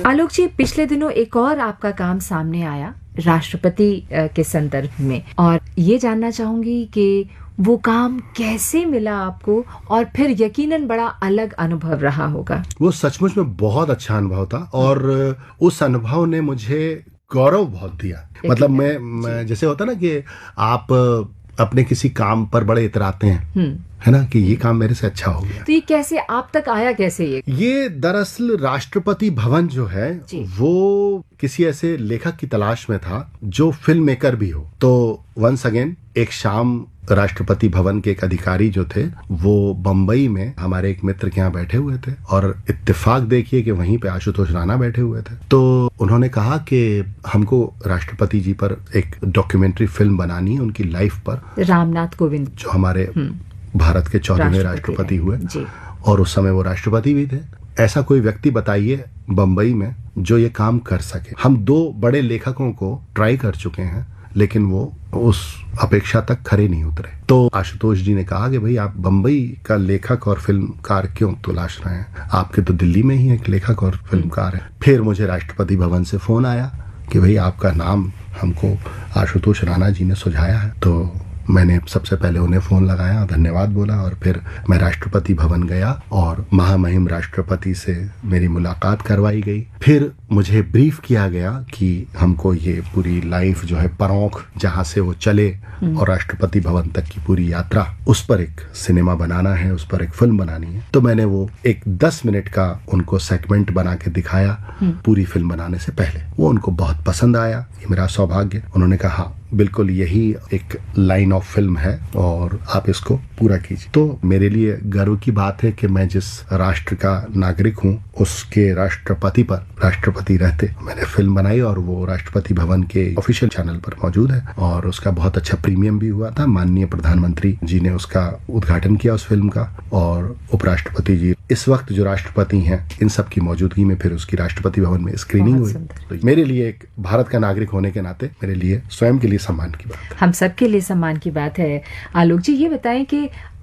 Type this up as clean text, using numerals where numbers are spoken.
आलोक जी, पिछले दिनों एक और आपका काम सामने आया राष्ट्रपति के संदर्भ में, और ये जानना चाहूंगी कि वो काम कैसे मिला आपको, और फिर यकीनन बड़ा अलग अनुभव रहा होगा। वो सचमुच में बहुत अच्छा अनुभव था और उस अनुभव ने मुझे गौरव बहुत दिया। मतलब मैं जैसे होता ना कि आप अपने किसी काम पर बड़े इतराते हैं, है ना, कि ये काम मेरे से अच्छा हो गया। तो ये कैसे आप तक आया, कैसे ये दरअसल राष्ट्रपति भवन जो है वो किसी ऐसे लेखक की तलाश में था जो फिल्म मेकर भी हो। तो वंस अगेन एक शाम राष्ट्रपति भवन के एक अधिकारी जो थे वो बंबई में हमारे एक मित्र के यहाँ बैठे हुए थे, और इत्तेफाक देखिए कि वहीं पे आशुतोष राणा बैठे हुए थे। तो उन्होंने कहा कि हमको राष्ट्रपति जी पर एक डॉक्यूमेंट्री फिल्म बनानी है, उनकी लाइफ पर। रामनाथ कोविंद जो हमारे भारत के 14वें राष्ट्रपति हुए, और उस समय वो राष्ट्रपति भी थे। ऐसा कोई व्यक्ति बताइए बंबई में जो ये काम कर सके। हम 2 बड़े लेखकों को ट्राई कर चुके हैं, लेकिन वो उस अपेक्षा तक खरे नहीं उतरे। तो आशुतोष जी ने कहा कि भाई आप बंबई का लेखक और फिल्मकार क्यों तलाश रहे हैं, आपके तो दिल्ली में ही एक लेखक और फिल्मकार है। फिर मुझे राष्ट्रपति भवन से फोन आया कि भाई आपका नाम हमको आशुतोष राणा जी ने सुझाया है। तो मैंने सबसे पहले उन्हें फोन लगाया, धन्यवाद बोला, और फिर मैं राष्ट्रपति भवन गया और महामहिम राष्ट्रपति से मेरी मुलाकात करवाई गई। फिर मुझे ब्रीफ किया गया कि हमको ये पूरी लाइफ जो है परौंख जहाँ से वो चले और राष्ट्रपति भवन तक की पूरी यात्रा, उस पर एक सिनेमा बनाना है, उस पर एक फिल्म बनानी है। तो मैंने वो एक 10 मिनट का उनको सेगमेंट बना के दिखाया पूरी फिल्म बनाने से पहले। वो उनको बहुत पसंद आया, ये मेरा सौभाग्य। उन्होंने कहा बिल्कुल यही एक लाइन ऑफ फिल्म है और आप इसको पूरा कीजिए। तो मेरे लिए गर्व की बात है कि मैं जिस राष्ट्र का नागरिक हूँ उसके राष्ट्रपति पर राष्ट्रपति रहते मैंने फिल्म बनाई, और वो राष्ट्रपति भवन के ऑफिशियल चैनल पर मौजूद है, और उसका बहुत अच्छा प्रीमियम भी हुआ था। माननीय प्रधानमंत्री जी ने उसका उद्घाटन किया उस फिल्म का, और उपराष्ट्रपति जी इस वक्त जो राष्ट्रपति हैं इन सब की मौजूदगी में फिर उसकी राष्ट्रपति भवन में स्क्रीनिंग हुई। तो मेरे लिए एक भारत का नागरिक होने के नाते मेरे लिए स्वयं के लिए सम्मान की बात है। हम सबके लिए सम्मान की बात है। आलोक जी, ये बताएं कि